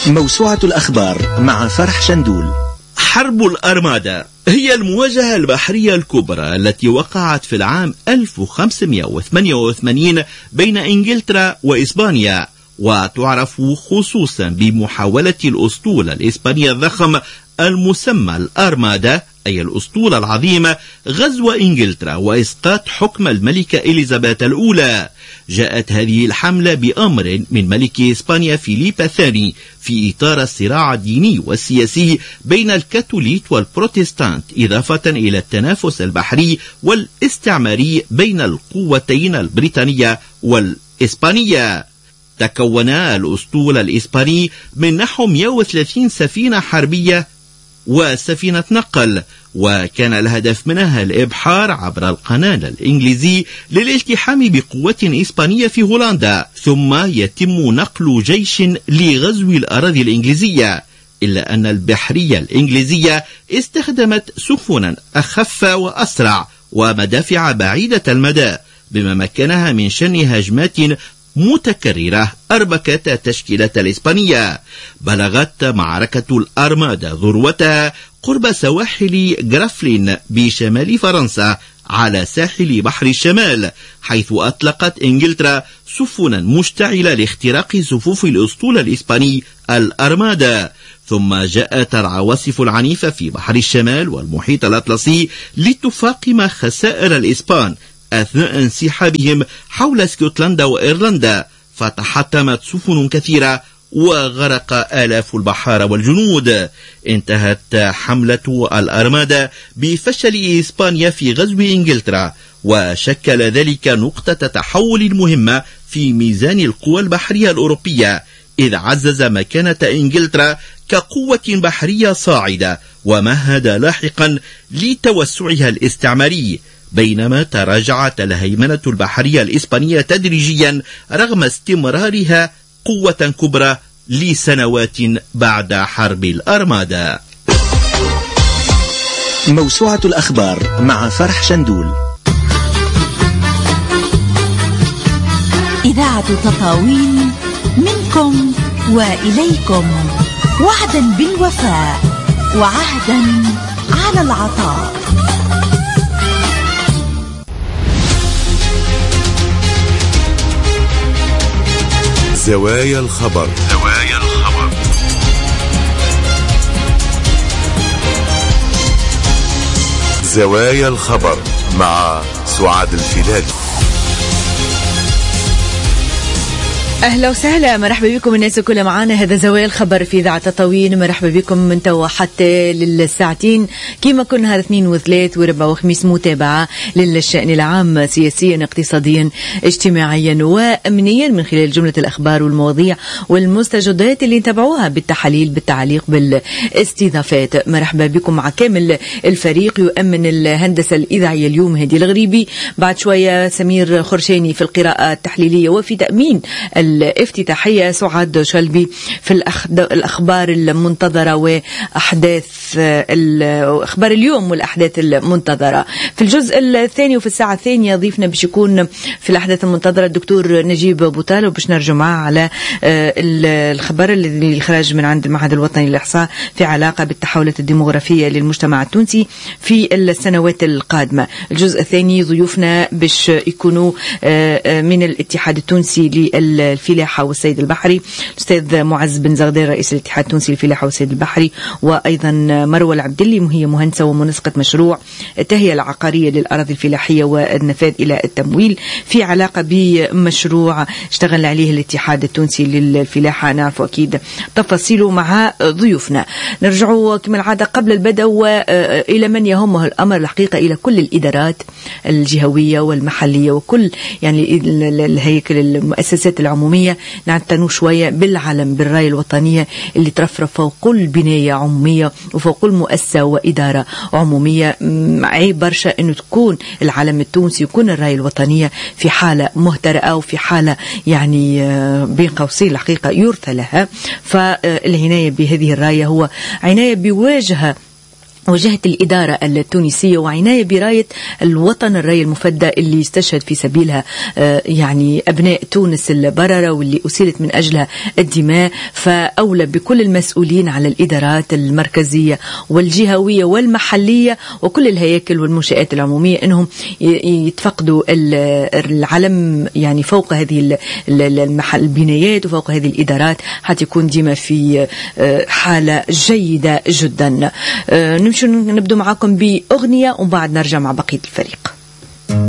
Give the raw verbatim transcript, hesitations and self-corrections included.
موسوعة الأخبار مع فرح شندول. حرب الأرمادا هي المواجهة البحرية الكبرى التي وقعت في العام ألف وخمسمائة وثمانية وثمانين بين إنجلترا وإسبانيا، وتعرف خصوصا بمحاولة الأسطول الإسباني الضخم المسمى الأرمادا، أي الأسطول العظيم، غزو إنجلترا وإسقاط حكم الملكة إليزابيث الأولى. جاءت هذه الحملة بأمر من ملك إسبانيا فيليب الثاني في إطار الصراع الديني والسياسي بين الكاثوليك والبروتستانت، إضافة إلى التنافس البحري والاستعماري بين القوتين البريطانية والإسبانية. تكون الأسطول الإسباني من نحو مئة وثلاثين سفينة حربية وسفينة نقل، وكان الهدف منها الإبحار عبر القناة الإنجليزي للالتحام بقوات إسبانية في هولندا، ثم يتم نقل جيش لغزو الأراضي الإنجليزية. إلا أن البحرية الإنجليزية استخدمت سفنا أخف وأسرع ومدافع بعيدة المدى، بما مكنها من شن هجمات متكررة أربكت التشكيلة الإسبانية. بلغت معركة الأرمادا ذروتها قرب سواحل جرافلين بشمال فرنسا على ساحل بحر الشمال، حيث أطلقت إنجلترا سفنا مشتعلة لاختراق صفوف الأسطول الإسباني الأرمادا. ثم جاءت العواصف العنيفة في بحر الشمال والمحيط الأطلسي لتفاقم خسائر الإسبان أثناء انسحابهم حول اسكتلندا وإيرلندا، فتحطمت سفن كثيرة وغرق آلاف البحارة والجنود. انتهت حملة الأرمادا بفشل إسبانيا في غزو إنجلترا، وشكل ذلك نقطة تحول مهمة في ميزان القوى البحرية الأوروبية، إذ عزز مكانة إنجلترا كقوة بحرية صاعدة، ومهد لاحقا لتوسعها الاستعماري، بينما تراجعت الهيمنة البحرية الإسبانية تدريجيا رغم استمرارها قوة كبرى لسنوات بعد حرب الأرمادا. موسوعة الأخبار مع فرح شندول. إذاعة تطاوين منكم وإليكم، وعدا بالوفاء وعهدا على العطاء. زوايا الخبر. زوايا الخبر. زوايا الخبر مع سعاد الفيلالي. أهلا وسهلا، مرحبا بكم الناس كلها معانا. هذا زوايا الخبر في إذاعة تطاوين. مرحبا بكم من توا حتى للساعتين كما كنا نهار اثنين وثلاث وربع وخميس، متابعة للشأن العام سياسيا اقتصاديا اجتماعيا وأمنيا من خلال جملة الأخبار والمواضيع والمستجدات اللي نتابعوها بالتحليل بالتعليق بالاستضافات. مرحبا بكم مع كامل الفريق. يؤمن الهندسة الإذاعية اليوم هدي الغريبي، بعد شوية سمير خرشاني في القراءة التحليلية، وفي تأمين الافتتاحية سعاد شلبي في الأخبار المنتظرة وأحداث الأخبار اليوم والأحداث المنتظرة. في الجزء الثاني وفي الساعة الثانية ضيفنا باش يكون في الأحداث المنتظرة الدكتور نجيب بوطالة، وباش نرجع معه على الخبر الذي خرج من عند المعهد الوطني للإحصاء في علاقة بالتحولات الديموغرافية للمجتمع التونسي في السنوات القادمة. الجزء الثاني ضيوفنا باش يكونوا من الاتحاد التونسي للفلاحة والصيد البحري، الأستاذ معز بن زغدير رئيس الاتحاد التونسي للفلاحة والصيد البحري، وأيضا مروة العبدلي وهي مهندسة ومنسقة مشروع التهيئة العقارية للأراضي الفلاحية والنفاذ إلى التمويل في علاقة بمشروع اشتغل عليه الاتحاد التونسي للفلاحة. نعرف أكيد تفاصيله مع ضيوفنا. نرجعوا كما العادة قبل البدء وإلى من يهمه الأمر الحقيقة، إلى كل الإدارات الجهوية والمحلية وكل يعني الهيكل المؤسسات العمومية، نعتنوا شوية بالعلم بالراية الوطنية اللي ترفرف فوق كل بناية عمومية وفوق كل مؤسسة وإدارة عمومية. عيب برشا أنه تكون العلم التونسي يكون الراية الوطنية في حالة مهترئة وفي حالة يعني بين قوسين الحقيقة يرثى لها. فالعناية بهذه الراية هو عناية بواجهة وجهت الإدارة التونسية وعناية براية الوطن الراية المفدى اللي استشهد في سبيلها يعني أبناء تونس البررة واللي أسيلت من أجلها الدماء. فأولى بكل المسؤولين على الإدارات المركزية والجهوية والمحلية وكل الهياكل والمنشآت العمومية أنهم يتفقدوا العلم يعني فوق هذه المحل البنايات وفوق هذه الإدارات حتى يكون ديما في حالة جيدة جدا. نمشي نبدو معاكم بأغنية وبعد نرجع مع بقية الفريق.